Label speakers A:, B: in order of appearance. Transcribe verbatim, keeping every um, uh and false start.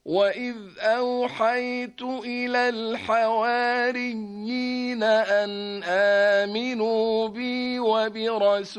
A: وإذ أوحيت إلى الحواريين أن آمنوا بي وبرسولي